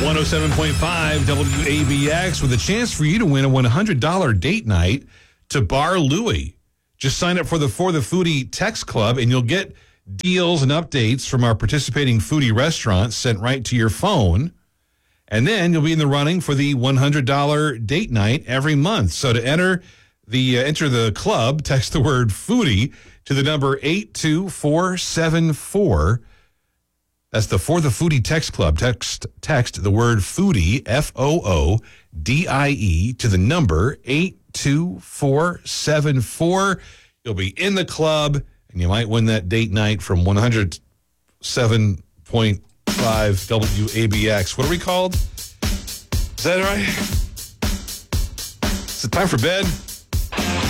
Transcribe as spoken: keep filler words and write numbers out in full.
one oh seven point five W A B X with a chance for you to win a one hundred dollars date night to Bar Louie. Just sign up for the For the Foodie text club and you'll get deals and updates from our participating foodie restaurants sent right to your phone. And then you'll be in the running for the one hundred dollars date night every month. So to enter the uh, enter the club, text the word foodie to the number eight two four seven four. That's the For the Foodie text club. Text text the word foodie, F O O D I E, to the number eight two four seven four. You'll be in the club, and you might win that date night from one oh seven point five W A B X. What are we called? Is that right? Is it time for bed?